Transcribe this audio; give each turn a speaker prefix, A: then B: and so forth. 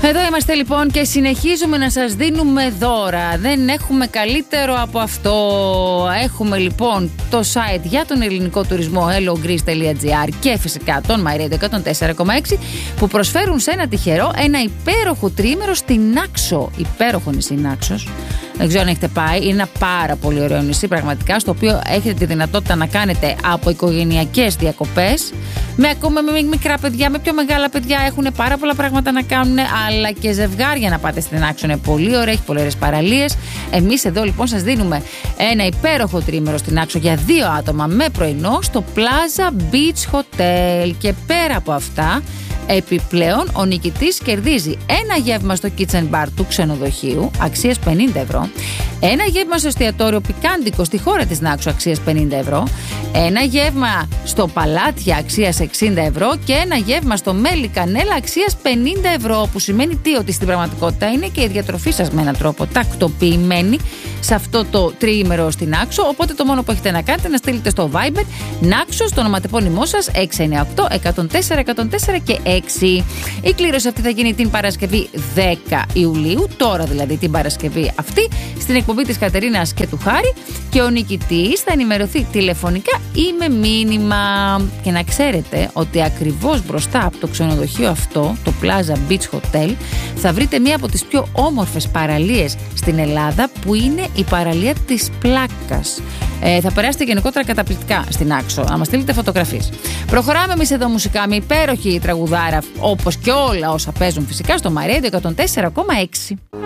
A: Εδώ είμαστε λοιπόν και συνεχίζουμε να σας δίνουμε δώρα. Δεν έχουμε καλύτερο από αυτό. Έχουμε λοιπόν το site για τον ελληνικό τουρισμό hellogreece.gr και φυσικά τον MyRadio 104,6 που προσφέρουν σε ένα τυχερό ένα υπέροχο τριήμερο στην Νάξο. Υπέροχο νησί Νάξος. Δεν ξέρω αν έχετε πάει. Είναι ένα πάρα πολύ ωραίο νησί πραγματικά, στο οποίο έχετε τη δυνατότητα να κάνετε από οικογενειακές διακοπές με ακόμα με μικρά παιδιά, με πιο μεγάλα παιδιά. Έχουν πάρα πολλά πράγματα να κάνουν, αλλά και ζευγάρια να πάτε στην Νάξο. Είναι πολύ ωραία, έχει πολύ ωραίες παραλίες. Εμείς εδώ λοιπόν σας δίνουμε ένα υπέροχο τρίμερο στην Νάξο για 2 άτομα με πρωινό στο Plaza Beach Hotel. Και πέρα από αυτά, επιπλέον, ο νικητής κερδίζει ένα γεύμα στο kitchen bar του ξενοδοχείου αξίας 50 ευρώ, ένα γεύμα στο εστιατόριο πικάντικο στη χώρα της Νάξου αξίας 50 ευρώ, ένα γεύμα στο Παλάτια αξίας 60 ευρώ και ένα γεύμα στο Μέλι Κανέλα αξίας 50 ευρώ. Που σημαίνει τι? Ότι στην πραγματικότητα είναι και η διατροφή σας με έναν τρόπο τακτοποιημένη σε αυτό το τριήμερο στην Νάξο. Οπότε το μόνο που έχετε να κάνετε να στείλετε στο Viber Νάξο, στο ονοματεπώνυμό σας 698 104 104 και 6. Η κλήρωση αυτή θα γίνει την Παρασκευή 10 Ιουλίου, τώρα δηλαδή την Παρασκευή αυτή, στην εκπομπή της Κατερίνας και του Χάρη, και ο νικητής θα ενημερωθεί τηλεφωνικά ή με μήνυμα. Και να ξέρετε ότι ακριβώς μπροστά από το ξενοδοχείο αυτό, το Plaza Beach Hotel, θα βρείτε μία από τις πιο όμορφες παραλίες στην Ελλάδα, που είναι η παραλία της Πλάκας. Θα περάσετε γενικότερα καταπληκτικά στην Άξο, να μας στείλετε φωτογραφίες. Προχωράμε εμείς εδώ μουσικά με υπέροχη τραγουδάρα, όπως και όλα όσα παίζουν φυσικά στο MyRadio 104,6.